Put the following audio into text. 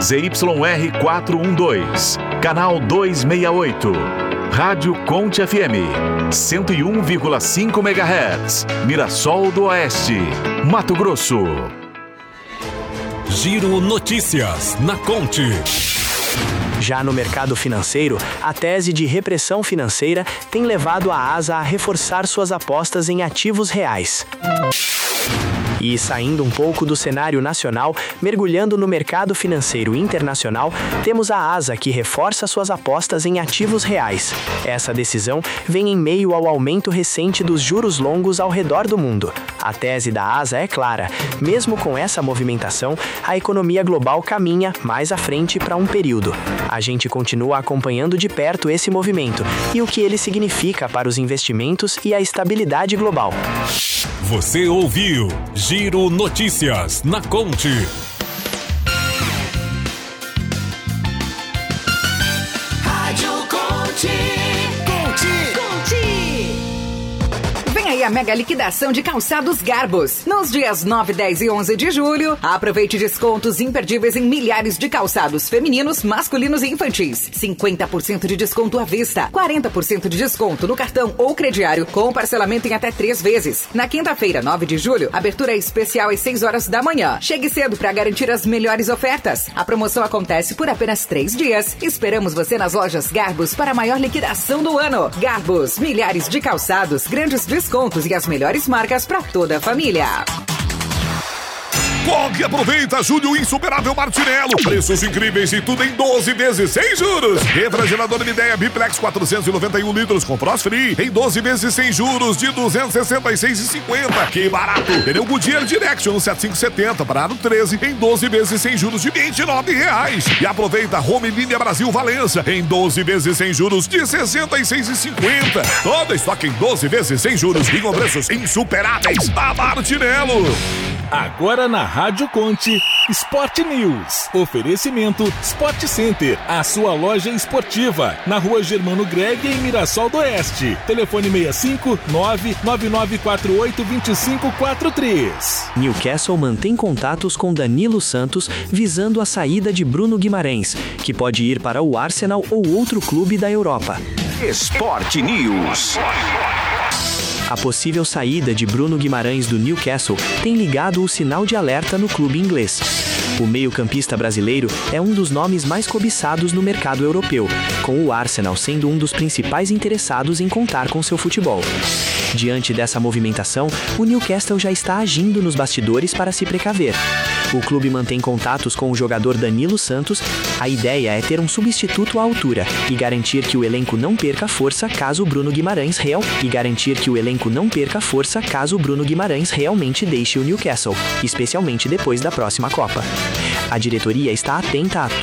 ZYR 412, canal 268. Rádio Conte FM, 101,5 MHz, Mirassol do Oeste, Mato Grosso. Giro Notícias, na Conte. Já no mercado financeiro, a tese de repressão financeira tem levado a ASA a reforçar suas apostas em ativos reais. E saindo um pouco do cenário nacional, mergulhando no mercado financeiro internacional, temos a ASA que reforça suas apostas em ativos reais. Essa decisão vem em meio ao aumento recente dos juros longos ao redor do mundo. A tese da ASA é clara: mesmo com essa movimentação, a economia global caminha mais à frente para um período. A gente continua acompanhando de perto esse movimento e o que ele significa para os investimentos e a estabilidade global. Você ouviu Giro Notícias, na Conte. Rádio Conte. Vem aí a mega liquidação de calçados Garbos. Nos dias 9, 10 e 11 de julho, aproveite descontos imperdíveis em milhares de calçados femininos, masculinos e infantis. 50% de desconto à vista, 40% de desconto no cartão ou crediário, com parcelamento em até 3 vezes. Na quinta-feira, 9 de julho, abertura especial às 6 horas da manhã. Chegue cedo para garantir as melhores ofertas. A promoção acontece por apenas 3 dias. Esperamos você nas lojas Garbos para a maior liquidação do ano. Garbos, milhares de calçados, grandes descontos e as melhores marcas para toda a família. Corre e aproveita Julho Insuperável Martinello. Preços incríveis e tudo em 12 vezes sem juros. Refrigerador Midea Biplex 491 litros com Frost Free em 12 vezes sem juros de R$ 266,50. Que barato! Pneu Goodyear Direction 7570 para aro 13 em 12 vezes sem juros de R$ 29,00. E aproveita Home Linha Brasil Valença em 12 vezes sem juros de R$ 66,50. Todo estoque em 12 vezes sem juros e com preços insuperáveis da Martinello. Agora na Rádio Conte, Sport News. Oferecimento Sport Center, a sua loja esportiva. Na Rua Germano Greg, em Mirassol do Oeste. Telefone 65 99948 2543. Newcastle mantém contatos com Danilo Santos visando a saída de Bruno Guimarães, que pode ir para o Arsenal ou outro clube da Europa. Sport News. A possível saída de Bruno Guimarães do Newcastle tem ligado o sinal de alerta no clube inglês. O meio-campista brasileiro é um dos nomes mais cobiçados no mercado europeu, com o Arsenal sendo um dos principais interessados em contar com seu futebol. Diante dessa movimentação, o Newcastle já está agindo nos bastidores para se precaver. O clube mantém contatos com o jogador Danilo Santos. A ideia é ter um substituto à altura e garantir que o elenco não perca força caso o Bruno Guimarães realmente deixe o Newcastle, especialmente depois da próxima Copa. A diretoria está atenta a